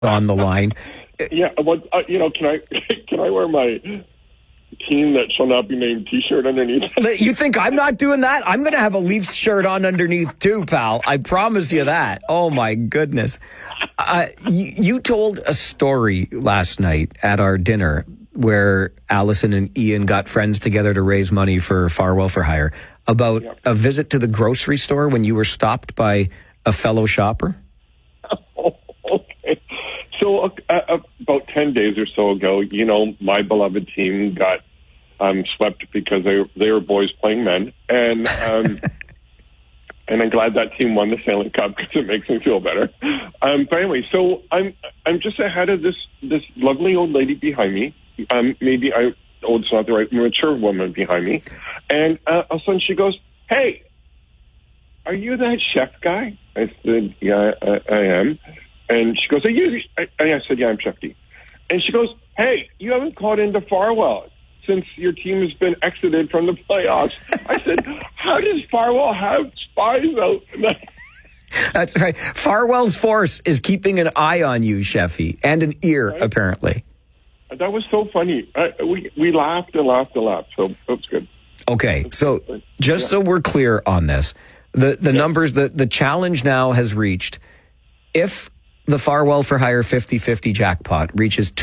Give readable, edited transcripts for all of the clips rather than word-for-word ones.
on the line. Yeah, well, can I wear my team that shall not be named T-shirt underneath? You think I'm not doing that? I'm going to have a Leafs shirt on underneath too, pal. I promise you that. Oh my goodness. You told a story last night at our dinner where Allison and Ian got friends together to raise money for Farwell for Hire about a visit to the grocery store when you were stopped by a fellow shopper. Oh, okay. So about 10 days or so ago, my beloved team got swept because they were boys playing men. And and I'm glad that team won the Stanley Cup because it makes me feel better. But anyway, so I'm just ahead of this lovely old lady behind me. It's not the right, mature woman behind me. And all of a sudden she goes, "Hey, are you that chef guy?" I said, "Yeah, I am." And she goes, "Are you?" I said, "Yeah, I'm Chef D." And she goes, "Hey, you haven't called into Farwell since your team has been exited from the playoffs." I said, "How does Farwell have spies out?" That's right. Farwell's force is keeping an eye on you, Sheffy, and an ear, right? Apparently. That was so funny. We laughed and laughed and laughed, so that's good. Okay, so just so we're clear on this, the numbers, the challenge now has reached, if the Farwell for Hire 50-50 jackpot reaches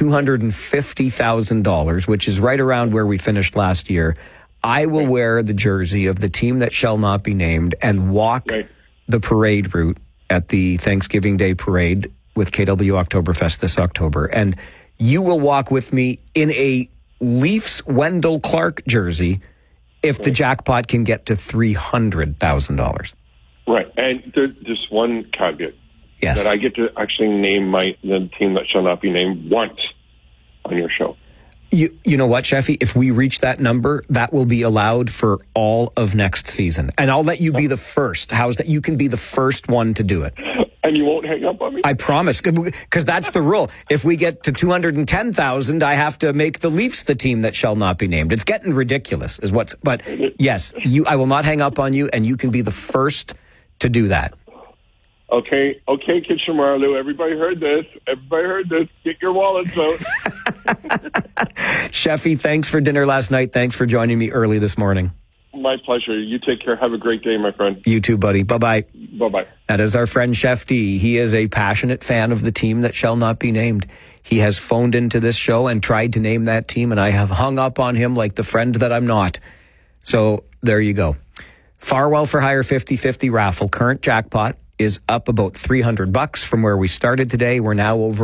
$250,000, which is right around where we finished last year, I will wear the jersey of the team that shall not be named and walk the parade route at the Thanksgiving Day parade with KW Oktoberfest this October. And you will walk with me in a Leafs Wendell Clark jersey if the jackpot can get to $300,000. Right. And there's one caveat. Yes. That I get to actually name the team that shall not be named once on your show. You know what, Sheffy? If we reach that number, that will be allowed for all of next season. And I'll let you be the first. How's that? You can be the first one to do it. And you won't hang up on me? I promise, because that's the rule. If we get to 210,000, I have to make the Leafs the team that shall not be named. It's getting ridiculous, but yes, I will not hang up on you, and you can be the first to do that. Okay, Kitchener Marlowe. Everybody heard this. Get your wallets out. Sheffy, thanks for dinner last night. Thanks for joining me early this morning. My pleasure. You take care. Have a great day, my friend. You too, buddy. Bye-bye. Bye-bye. That is our friend Chef D. He is a passionate fan of the team that shall not be named. He has phoned into this show and tried to name that team, and I have hung up on him like the friend that I'm not. So there you go. Farwell for Hire 50-50 raffle. Current jackpot is up about $300 from where we started today. We're now over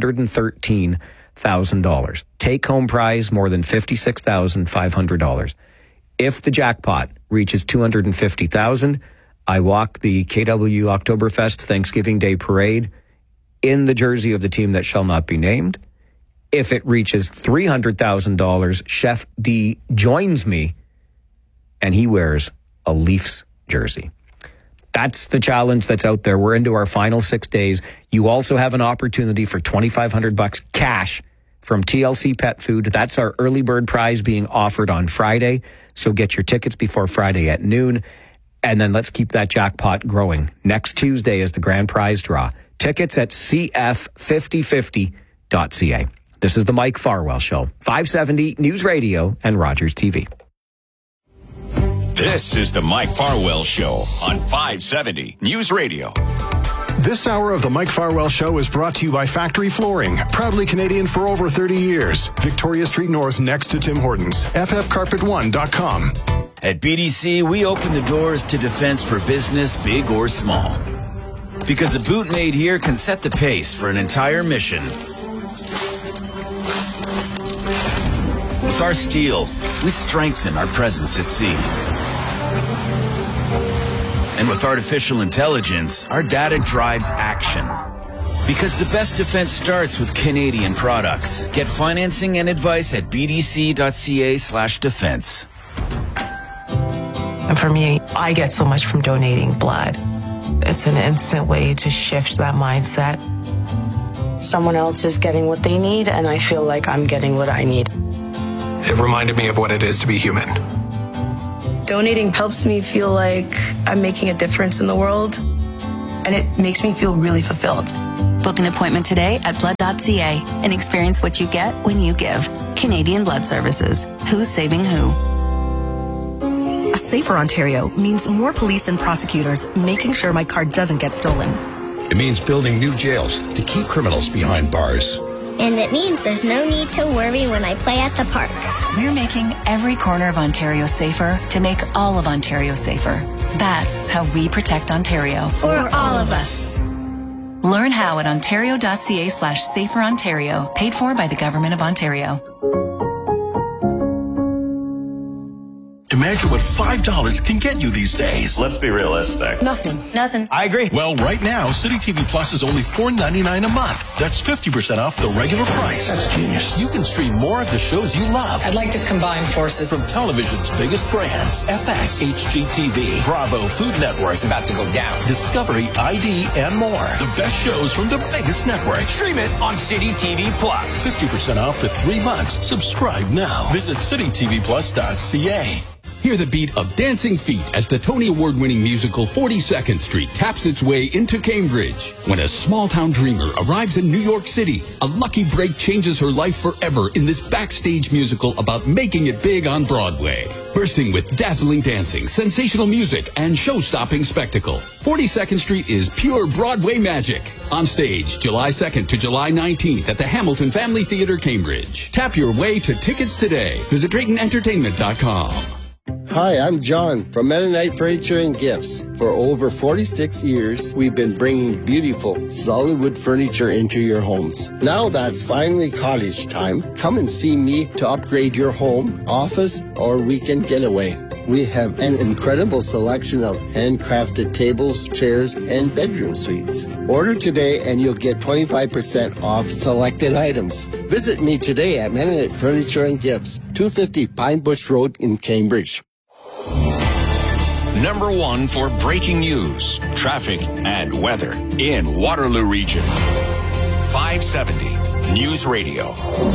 $113,000. Take-home prize more than $56,500. If the jackpot reaches $250,000, I walk the KW Oktoberfest Thanksgiving Day Parade in the jersey of the team that shall not be named. If it reaches $300,000, Chef D joins me, and he wears a Leafs jersey. That's the challenge that's out there. We're into our final 6 days. You also have an opportunity for $2,500 cash from TLC Pet Food. That's our early bird prize being offered on Friday. So get your tickets before Friday at noon. And then let's keep that jackpot growing. Next Tuesday is the grand prize draw. Tickets at cf5050.ca. This is the Mike Farwell Show. 570 News Radio and Rogers TV. This is the Mike Farwell Show on 570 News Radio. This hour of the Mike Farwell Show is brought to you by Factory Flooring, proudly Canadian for over 30 years. Victoria Street North next to Tim Hortons. ffcarpet1.com. At BDC, we open the doors to defense for business, big or small. Because a boot made here can set the pace for an entire mission. With our steel, we strengthen our presence at sea. And with artificial intelligence, our data drives action. Because the best defense starts with Canadian products. Get financing and advice at bdc.ca/defense. And for me, I get so much from donating blood. It's an instant way to shift that mindset. Someone else is getting what they need, and I feel like I'm getting what I need. It reminded me of what it is to be human. Donating helps me feel like I'm making a difference in the world, and it makes me feel really fulfilled. Book an appointment today at blood.ca and experience what you get when you give. Canadian Blood Services. Who's saving who? A safer Ontario means more police and prosecutors making sure my car doesn't get stolen. It means building new jails to keep criminals behind bars. And it means there's no need to worry when I play at the park. We're making every corner of Ontario safer to make all of Ontario safer. That's how we protect Ontario. For all of us. Learn how at ontario.ca/saferontario. Paid for by the Government of Ontario. Imagine what $5 can get you these days. Let's be realistic. Nothing. I agree. Well, right now, City TV Plus is only $4.99 a month. That's 50% off the regular price. That's genius. You can stream more of the shows you love. I'd like to combine forces. From television's biggest brands, FX, HGTV, Bravo, Food Network. It's about to go down. Discovery, ID, and more. The best shows from the biggest networks. Stream it on City TV Plus. 50% off for 3 months. Subscribe now. Visit citytvplus.ca. Hear the beat of dancing feet as the Tony Award-winning musical 42nd Street taps its way into Cambridge. When a small-town dreamer arrives in New York City, a lucky break changes her life forever in this backstage musical about making it big on Broadway. Bursting with dazzling dancing, sensational music, and show-stopping spectacle, 42nd Street is pure Broadway magic. On stage, July 2nd to July 19th at the Hamilton Family Theatre, Cambridge. Tap your way to tickets today. Visit DraytonEntertainment.com. Hi, I'm John from Mennonite Furniture and Gifts. For over 46 years, we've been bringing beautiful, solid wood furniture into your homes. Now that's finally cottage time. Come and see me to upgrade your home, office, or weekend getaway. We have an incredible selection of handcrafted tables, chairs, and bedroom suites. Order today and you'll get 25% off selected items. Visit me today at Mennonite Furniture and Gifts, 250 Pine Bush Road in Cambridge. Number 1 for breaking news, traffic, and weather in Waterloo Region. 570 News Radio.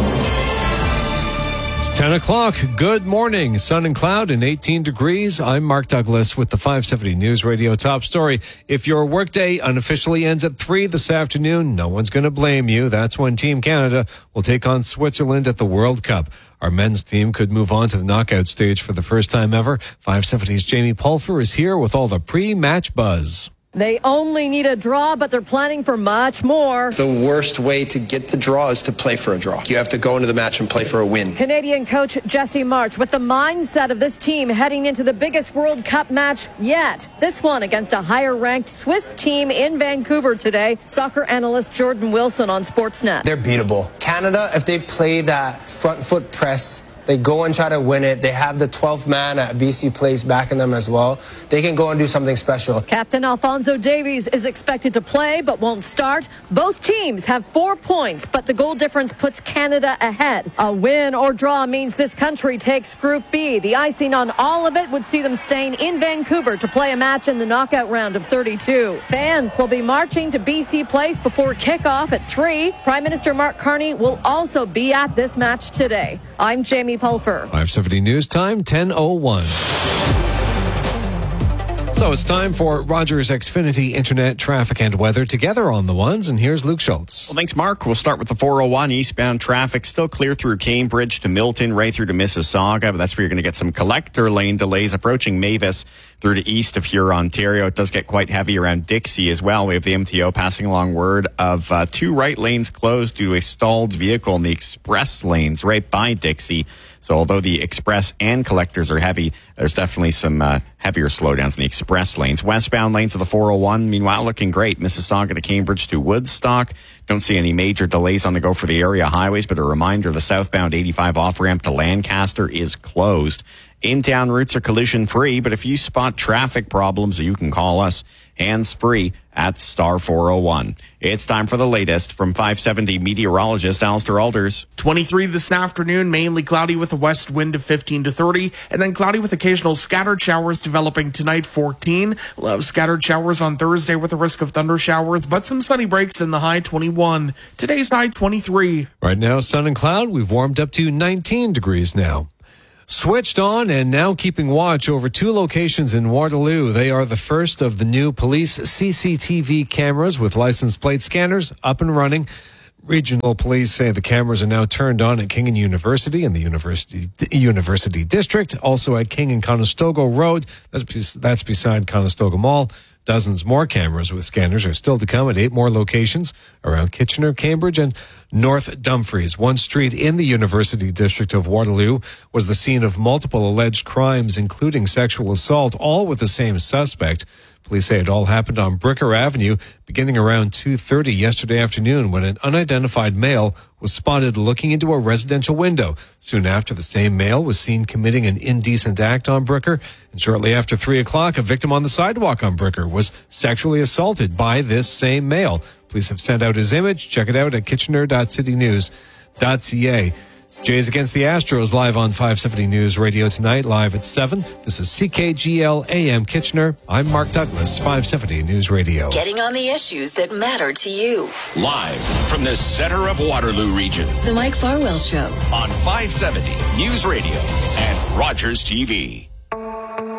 It's 10 o'clock. Good morning. Sun and cloud and 18 degrees. I'm Mark Douglas with the 570 News Radio top story. If your workday unofficially ends at 3 this afternoon, no one's going to blame you. That's when Team Canada will take on Switzerland at the World Cup. Our men's team could move on to the knockout stage for the first time ever. 570's Jamie Pulfer is here with all the pre-match buzz. They only need a draw, but they're planning for much more. The worst way to get the draw is to play for a draw. You have to go into the match and play for a win. Canadian coach Jesse March with the mindset of this team heading into the biggest World Cup match yet. This one against a higher-ranked Swiss team in Vancouver today. Soccer analyst Jordan Wilson on Sportsnet. They're beatable. Canada, if they play that front foot press, they go and try to win it. They have the 12th man at BC Place backing them as well. They can go and do something special. Captain Alphonso Davies is expected to play but won't start. Both teams have 4 points, but the goal difference puts Canada ahead. A win or draw means this country takes Group B. The icing on all of it would see them staying in Vancouver to play a match in the knockout round of 32. Fans will be marching to BC Place before kickoff at 3. Prime Minister Mark Carney will also be at this match today. I'm Jamie Pulfer. 570 News Time, 10:01. So it's time for Rogers Xfinity Internet Traffic and Weather together on the ones, and here's Luke Schultz. Well, thanks, Mark. We'll start with the 401 eastbound traffic. Still clear through Cambridge to Milton, right through to Mississauga, but that's where you're going to get some collector lane delays approaching Mavis through to east of Huron, Ontario. It does get quite heavy around Dixie as well. We have the MTO passing along word of 2 right lanes closed due to a stalled vehicle in the express lanes right by Dixie. So although the express and collectors are heavy, there's definitely some heavier slowdowns in the express lanes. Westbound lanes of the 401, meanwhile, looking great. Mississauga to Cambridge to Woodstock. Don't see any major delays on the go for the area highways, but a reminder, the southbound 85 off-ramp to Lancaster is closed. In-town routes are collision-free, but if you spot traffic problems, you can call us hands-free at star 401. It's time for the latest from 570 meteorologist Alistair Alders. 23 this afternoon, mainly cloudy with a west wind of 15 to 30, and then cloudy with occasional scattered showers developing tonight, 14. We'll have scattered showers on Thursday with a risk of thunder showers, but some sunny breaks in the high 21. Today's high 23. Right now, sun and cloud. We've warmed up to 19 degrees now. Switched on and now keeping watch over 2 locations in Waterloo. They are the first of the new police CCTV cameras with license plate scanners up and running. Regional police say the cameras are now turned on at King and University in the University District, also at King and Conestoga Road. That's beside Conestoga Mall. Dozens more cameras with scanners are still to come at 8 more locations around Kitchener, Cambridge, and North Dumfries. One street in the University District of Waterloo was the scene of multiple alleged crimes, including sexual assault, all with the same suspect. Police say it all happened on Bricker Avenue beginning around 2:30 yesterday afternoon when an unidentified male was spotted looking into a residential window. Soon after, the same male was seen committing an indecent act on Bricker. And shortly after 3 o'clock, a victim on the sidewalk on Bricker was sexually assaulted by this same male. Police have sent out his image. Check it out at kitchener.citynews.ca. Jays against the Astros live on 570 News Radio tonight, live at 7. This is CKGL AM Kitchener. I'm Mark Douglas, 570 News Radio. Getting on the issues that matter to you. Live from the center of Waterloo region. The Mike Farwell Show. On 570 News Radio and Rogers TV.